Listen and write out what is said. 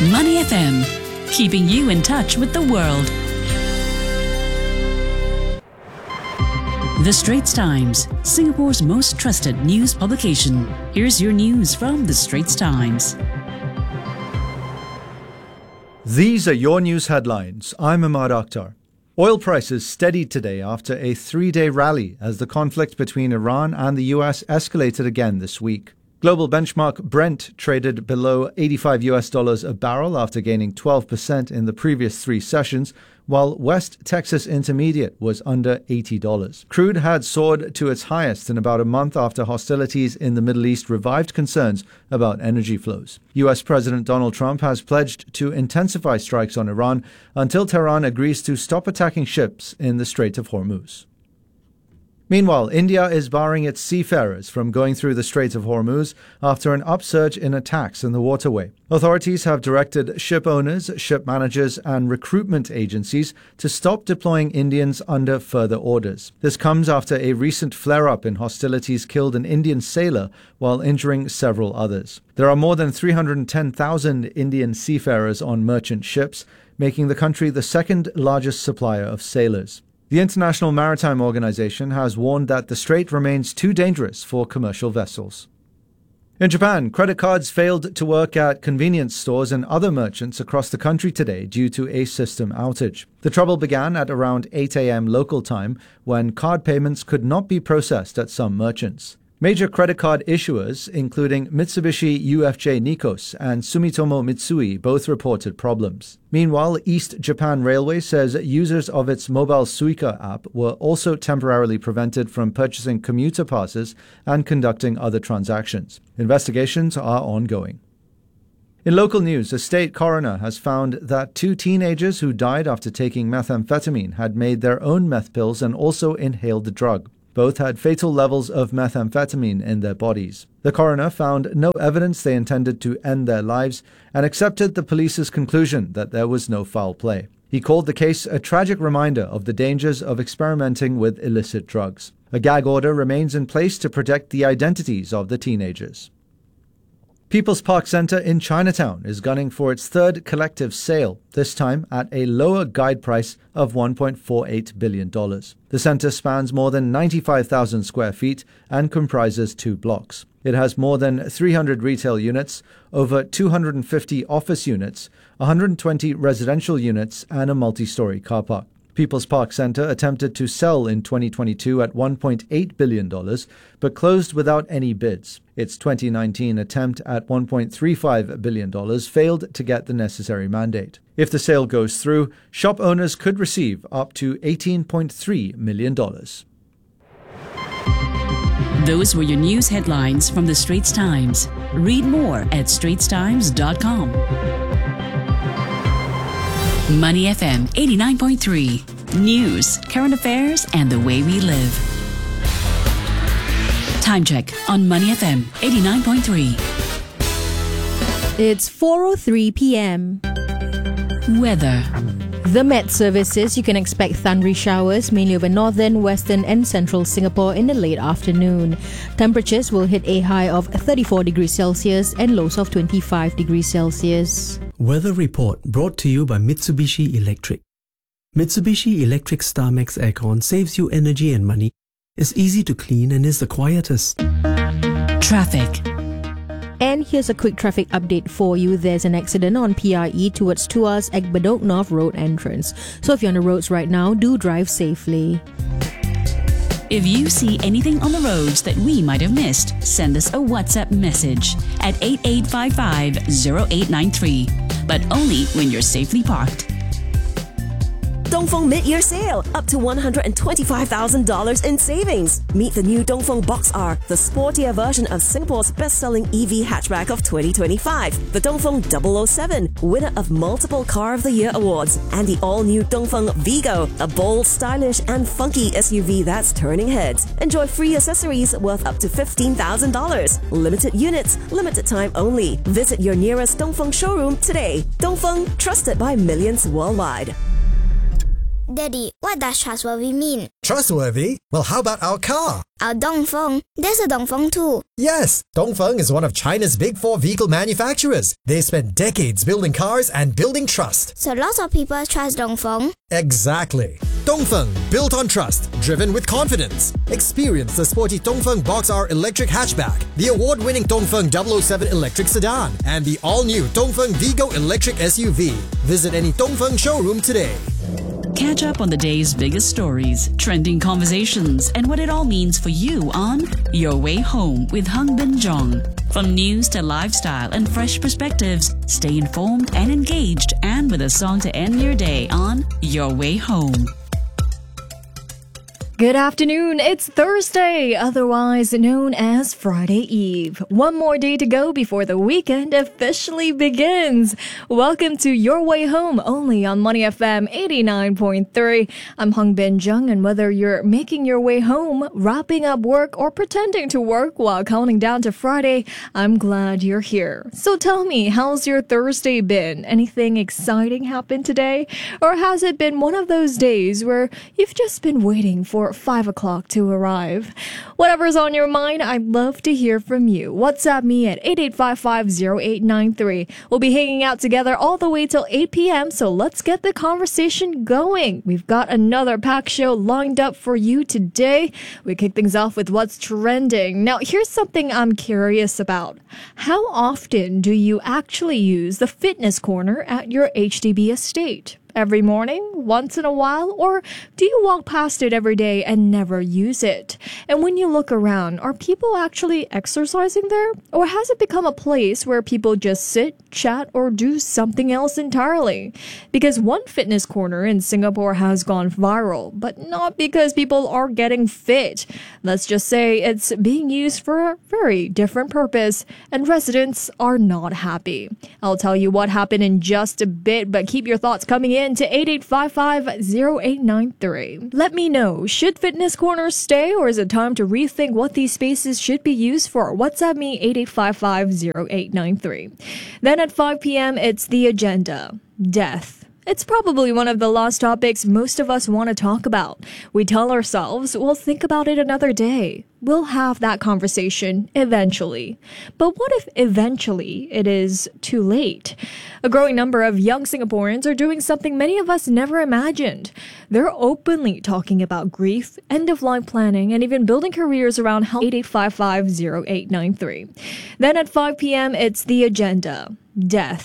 Money FM, keeping you in touch with the world. The Straits Times, Singapore's most trusted news publication. Here's your news from The Straits Times. These are your news headlines. I'm Ahmad Akhtar. Oil prices steadied today after a 3-day rally as the conflict between Iran and the US escalated again this week. Global benchmark Brent traded below $85 a barrel after gaining 12% in the previous 3 sessions, while West Texas Intermediate was under $80. Crude had soared to its highest in about a month after hostilities in the Middle East revived concerns about energy flows. U.S. President Donald Trump has pledged to intensify strikes on Iran until Tehran agrees to stop attacking ships in the Strait of Hormuz. Meanwhile, India is barring its seafarers from going through the Strait of Hormuz after an upsurge in attacks in the waterway. Authorities have directed ship owners, ship managers, and recruitment agencies to stop deploying Indians under further orders. This comes after a recent flare-up in hostilities killed an Indian sailor while injuring several others. There are more than 310,000 Indian seafarers on merchant ships, making the country the second largest supplier of sailors. The International Maritime Organization has warned that the strait remains too dangerous for commercial vessels. In Japan, credit cards failed to work at convenience stores and other merchants across the country today due to a system outage. The trouble began at around 8 a.m. local time when card payments could not be processed at some merchants. Major credit card issuers, including Mitsubishi UFJ Nikos and Sumitomo Mitsui, both reported problems. Meanwhile, East Japan Railway says users of its mobile Suica app were also temporarily prevented from purchasing commuter passes and conducting other transactions. Investigations are ongoing. In local news, a state coroner has found that 2 teenagers who died after taking methamphetamine had made their own meth pills and also inhaled the drug. Both had fatal levels of methamphetamine in their bodies. The coroner found no evidence they intended to end their lives and accepted the police's conclusion that there was no foul play. He called the case a tragic reminder of the dangers of experimenting with illicit drugs. A gag order remains in place to protect the identities of the teenagers. People's Park Centre in Chinatown is gunning for its 3rd collective sale, this time at a lower guide price of $1.48 billion. The centre spans more than 95,000 square feet and comprises 2 blocks. It has more than 300 retail units, over 250 office units, 120 residential units, and a multi-story car park. People's Park Centre attempted to sell in 2022 at $1.8 billion, but closed without any bids. Its 2019 attempt at $1.35 billion failed to get the necessary mandate. If the sale goes through, shop owners could receive up to $18.3 million. Those were your news headlines from The Straits Times. Read more at straitstimes.com. Money FM 89.3. News, current affairs, and the way we live. Time check on Money FM 89.3. It's 4:03 p.m. Weather. The Met Service says you can expect thundery showers mainly over northern, western and central Singapore in the late afternoon. Temperatures will hit a high of 34 degrees Celsius and lows of 25 degrees Celsius. Weather report brought to you by Mitsubishi Electric. Mitsubishi Electric StarMax Aircon saves you energy and money, is easy to clean and is the quietest. Traffic. And here's a quick traffic update for you. There's an accident on PRE towards Tuas Ekbadok North Road entrance. So if you're on the roads right now, do drive safely. If you see anything on the roads that we might have missed, send us a WhatsApp message at 8855-0893. But only when you're safely parked. Dongfeng Mid-Year Sale, up to $125,000 in savings. Meet the new Dongfeng Box R, the sportier version of Singapore's best-selling EV hatchback of 2025. The Dongfeng 007, winner of multiple Car of the Year awards. And the all-new Dongfeng Vigo, a bold, stylish and funky SUV that's turning heads. Enjoy free accessories worth up to $15,000. Limited units, limited time only. Visit your nearest Dongfeng showroom today. Dongfeng, trusted by millions worldwide. Daddy, what does trustworthy mean? Trustworthy? Well, how about our car? Our Dongfeng. There's a Dongfeng too. Yes, Dongfeng is one of China's big four vehicle manufacturers. They spent decades building cars and building trust. So lots of people trust Dongfeng. Exactly. Dongfeng, built on trust, driven with confidence. Experience the sporty Dongfeng Box R electric hatchback, the award-winning Dongfeng 007 electric sedan, and the all-new Dongfeng Vigo electric SUV. Visit any Dongfeng showroom today. Catch up on the day's biggest stories, trending conversations, and what it all means for you on Your Way Home with Hung Bin Jong. From news to lifestyle and fresh perspectives, stay informed and engaged, and with a song to end your day on Your Way Home. Good afternoon. It's Thursday, otherwise known as Friday Eve. One more day to go before the weekend officially begins. Welcome to Your Way Home, only on Money FM 89.3. I'm Hung Bin Jung, and whether you're making your way home, wrapping up work, or pretending to work while counting down to Friday, I'm glad you're here. So tell me, how's your Thursday been? Anything exciting happened today? Or has it been one of those days where you've just been waiting for 5 o'clock to arrive? Whatever's on your mind, I'd love to hear from you. WhatsApp me at 88550893. We'll be hanging out together all the way till 8 p.m., so let's get the conversation going. We've got another packed show lined up for you today. We kick things off with what's trending. Now, here's something I'm curious about. How often do you actually use the fitness corner at your HDB estate? Every morning, once in a while, or do you walk past it every day and never use it? And when you look around, are people actually exercising there? Or has it become a place where people just sit, chat, or do something else entirely? Because one fitness corner in Singapore has gone viral, but not because people are getting fit. Let's just say it's being used for a very different purpose, and residents are not happy. I'll tell you what happened in just a bit, but keep your thoughts coming in to 88550893. Let me know, should fitness corners stay, or is it time to rethink what these spaces should be used for? WhatsApp me 88550893. Then at 5 p.m., it's the agenda. Death. It's probably one of the last topics most of us want to talk about. We tell ourselves we'll think about it another day. We'll have that conversation eventually. But what if eventually it is too late? A growing number of young Singaporeans are doing something many of us never imagined. They're openly talking about grief, end-of-life planning, and even building careers around health. 88550893. Then at 5 p.m., it's the agenda. Death.